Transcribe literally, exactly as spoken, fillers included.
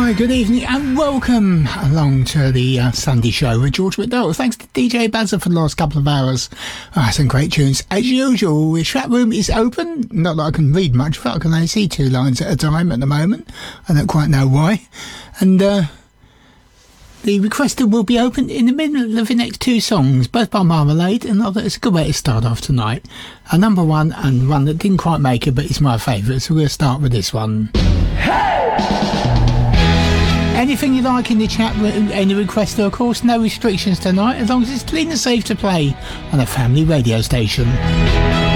Hi, good evening and welcome along to the uh, Sunday show with George McDowell. Thanks to D J Bazza for the last couple of hours. Ah, some great tunes. As usual, the chat room is open. Not that I can read much, but I can only see two lines at a time at the moment. I don't quite know why. And uh, the requester will be open in the middle of the next two songs, both by Marmalade, and I thought it's a good way to start off tonight. A number one and one that didn't quite make it, but it's my favourite, so we're going to start with this one. Anything you like in the chat room, any request, of course, no restrictions tonight, as long as it's clean and safe to play on a family radio station.